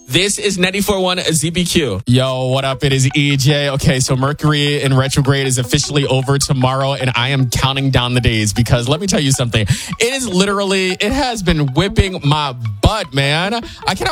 This is 94.1 ZBQ. Yo, what up? It is EJ. Okay, so Mercury in retrograde is officially over tomorrow, and I am counting down the days because let me tell you something. It has been whipping my butt, man. I cannot